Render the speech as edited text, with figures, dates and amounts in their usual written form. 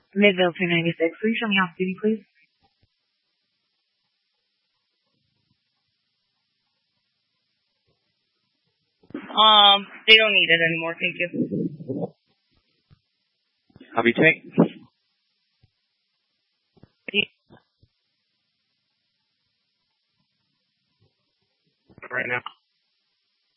Midville 296. Will you show me off duty, please? They don't need it anymore, thank you. Copy, tank. Right now.